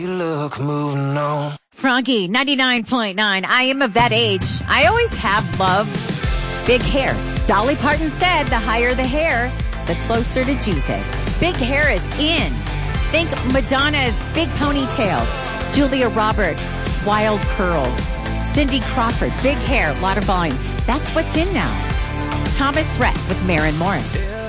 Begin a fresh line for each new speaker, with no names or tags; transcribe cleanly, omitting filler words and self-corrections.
You look moving on.
Froggy, 99.9. I am of that age. I always have loved big hair. Dolly Parton said the higher the hair, the closer to Jesus. Big hair is in. Think Madonna's big ponytail. Julia Roberts, wild curls. Cindy Crawford, big hair, a lot of volume. That's what's in now. Thomas Rhett with Maren Morris.